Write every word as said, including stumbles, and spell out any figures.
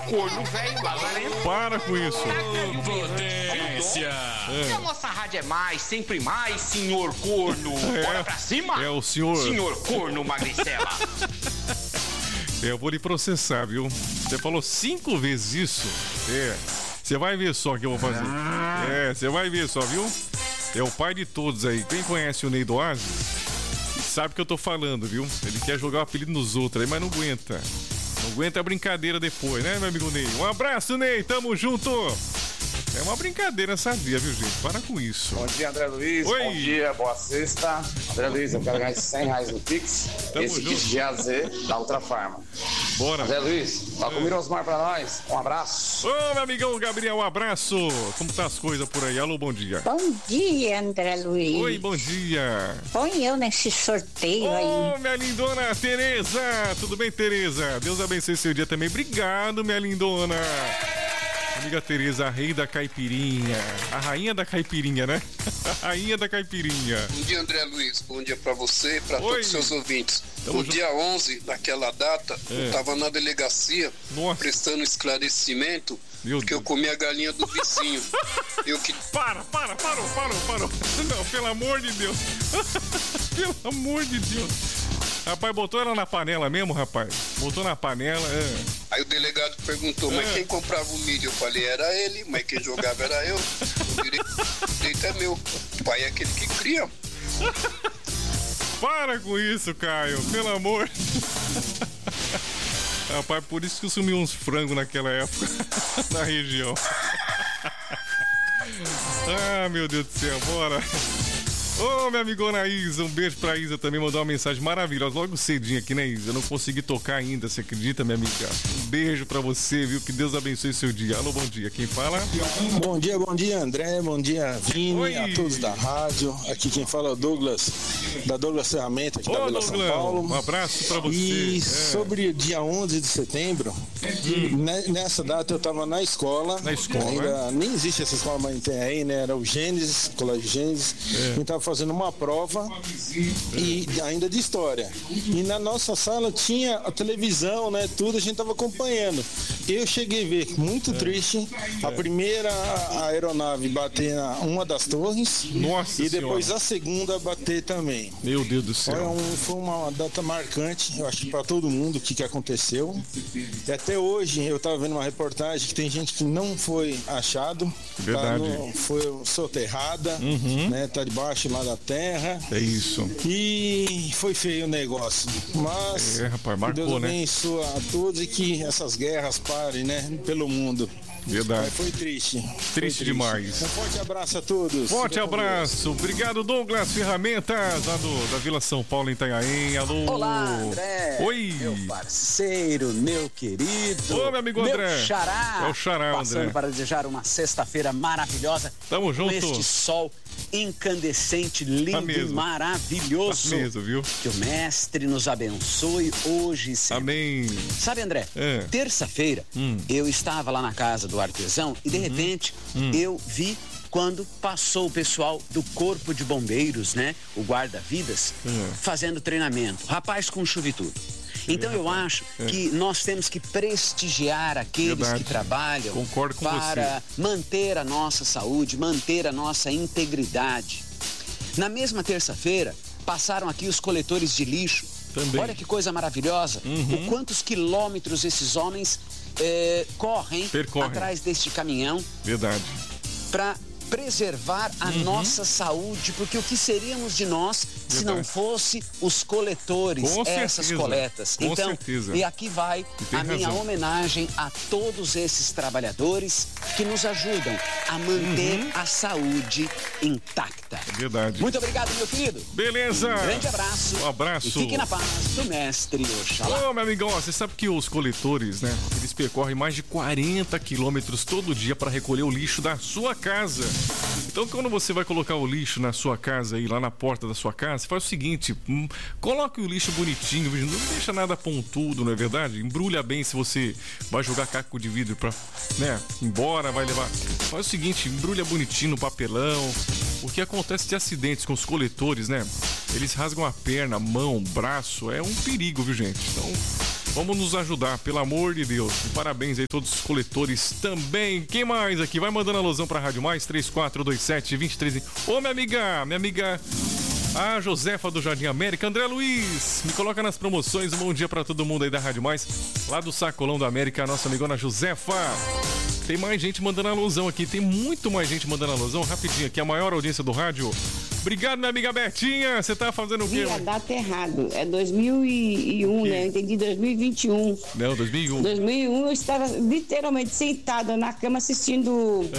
corno velho lazarento. Para com isso. Ô, potência. É. A nossa rádio é mais, sempre mais, senhor corno. É. Bora pra cima. É o senhor. Senhor corno magricela. Eu vou lhe processar, viu? Você falou cinco vezes isso. É. Você vai ver só o que eu vou fazer. É, você vai ver só, viu? É o pai de todos aí. Quem conhece o Ney do Oasis sabe o que eu tô falando, viu? Ele quer jogar o apelido nos outros aí, mas não aguenta. Não aguenta a brincadeira depois, né, meu amigo Ney? Um abraço, Ney. Tamo junto. É uma brincadeira sadia, viu, gente? Para com isso. Bom dia, André Luiz. Oi. Bom dia, boa sexta. André Luiz, eu quero ganhar cem reais no Pix. Tamo Esse junto. kit de A Z da Ultra Farma. Bora. André Luiz, toca o Mirosmar pra nós. Um abraço. Ô, meu amigão Gabriel, um abraço. Como tá as coisas por aí? Alô, bom dia. Bom dia, André Luiz. Oi, bom dia. Põe eu nesse sorteio Ô, aí. minha lindona Tereza. Tudo bem, Tereza? Deus abençoe seu dia também. Obrigado, minha lindona. Amiga Tereza, a rei da caipirinha. A rainha da caipirinha, né? A rainha da caipirinha. Bom dia, André Luiz. Bom dia pra você e pra Oi. todos os seus ouvintes. Tamo no junto. dia onze, naquela data, É. eu tava na delegacia Nossa. prestando esclarecimento Meu porque eu Deus. comi a galinha do vizinho. eu que Para, para, parou, parou, parou. Não, pelo amor de Deus. Pelo amor de Deus. Rapaz, botou ela na panela mesmo, rapaz? Botou na panela, é. Aí o delegado perguntou, mas É. quem comprava o milho? Eu falei, era ele, mas quem jogava era eu. O direito o direito é meu. O pai é aquele que cria. Para com isso, Caio, pelo amor. Rapaz, por isso que eu sumi uns frangos naquela época, na região. Ah, meu Deus do céu, bora. Ô, minha amigona Isa, um beijo pra Isa também, mandou uma mensagem maravilhosa, logo cedinho aqui, né, Isa? Eu não consegui tocar ainda, você acredita, minha amiga? Um beijo pra você, viu? Que Deus abençoe seu dia. Alô, bom dia, quem fala? Bom dia, bom dia, André, bom dia, Vini, Oi. a todos da rádio. Aqui quem fala é o Douglas, da Douglas Ferramenta, aqui da Ô, Vila São Douglas, Paulo. um abraço pra você. E É. sobre o dia onze de setembro, ne- nessa data eu estava na escola. Na escola, Ainda nem existe essa escola, mas tem aí, né? Era o Gênesis, Colégio Gênesis. É. A gente estava fazendo uma prova e ainda de história. E na nossa sala tinha a televisão, né? Tudo a gente estava acompanhando. Eu cheguei a ver, muito triste, a primeira aeronave bater na uma das torres. Nossa E depois Senhora. a segunda bater também. Meu Deus do Foi, céu. um- foi uma data marcante, eu acho que para todo mundo o que, que aconteceu. E até hoje eu estava vendo uma reportagem que tem gente que não foi achado, Verdade. Tá no- foi soterrada, né? Tá debaixo lá da terra. É isso. E foi feio o negócio. Mas É, rapaz, que marcou, Deus né? abençoe a todos e que essas guerras parem, né? Pelo mundo. Verdade. Mas foi triste. Foi Triste demais. Um forte abraço a todos. Forte Fica com Deus. abraço. Obrigado, Douglas Ferramentas, lá do, da Vila São Paulo, em Itanhaém. Alô. Olá, André. Oi. Meu parceiro, meu querido. Ô, meu amigo André. Meu xará. É o xará, Passando André. para desejar uma sexta-feira maravilhosa. Tamo junto. Com este sol incandescente, lindo Tá mesmo. e maravilhoso. Tá mesmo, viu? Que o mestre nos abençoe hoje e sempre. Amém. Sabe, André, É. terça-feira Hum. eu estava lá na casa do artesão e de repente Hum. eu vi quando passou o pessoal do Corpo de Bombeiros, né? O guarda-vidas, É. fazendo treinamento. Rapaz com chuva e tudo. Então eu acho que nós temos que prestigiar aqueles Verdade. que trabalham Concordo com para manter a nossa saúde, manter a nossa integridade. Na mesma terça-feira, passaram aqui os coletores de lixo. Também. Olha que coisa maravilhosa. O quantos quilômetros esses homens eh, correm Percorrem. atrás deste caminhão Verdade. para preservar a nossa saúde, porque o que seríamos de nós se não Verdade. fosse os coletores, Com essas certeza. coletas? Com então, certeza. e aqui vai tem a minha razão. homenagem a todos esses trabalhadores que nos ajudam a manter Uhum. a saúde intacta. Verdade. Muito obrigado, meu querido. Beleza. Um grande abraço. Um abraço. E fique na paz do mestre Oxalá. Ô, meu amigão, ó, você sabe que os coletores, né? Eles percorrem mais de quarenta quilômetros todo dia para recolher o lixo da sua casa. Então, quando você vai colocar o lixo na sua casa aí, lá na porta da sua casa, você faz o seguinte: hum, coloque o lixo bonitinho, viu? Não deixa nada pontudo, não é verdade? Embrulha bem se você vai jogar caco de vidro pra, né, embora, vai levar. Faz o seguinte, embrulha bonitinho no papelão. O que acontece de acidentes com os coletores, né? Eles rasgam a perna, a mão, o braço, é um perigo, viu, gente? Então, Vamos nos ajudar, pelo amor de Deus. E parabéns aí a todos os coletores também. Quem mais aqui? Vai mandando alusão pra Rádio Mais, três quatro dois sete, dois três. Ô, minha amiga, minha amiga... A Josefa do Jardim América. André Luiz, me coloca nas promoções. Um bom dia pra todo mundo aí da Rádio Mais, lá do Sacolão da América, a nossa amigona Josefa. Tem mais gente mandando alusão aqui, tem muito mais gente mandando alusão. Rapidinho aqui, a maior audiência do rádio. Obrigado, minha amiga Betinha. Você tá fazendo o quê? A data errado. É dois mil e um, né? Eu entendi dois mil e vinte e um. Não, dois mil e um. dois mil e um eu estava literalmente sentada na cama assistindo